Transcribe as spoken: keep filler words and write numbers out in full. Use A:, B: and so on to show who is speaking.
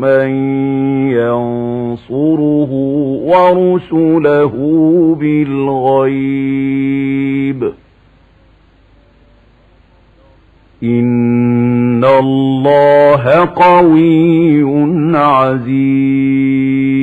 A: من ينصره ورسله بالغيب إن الله قوي عزيز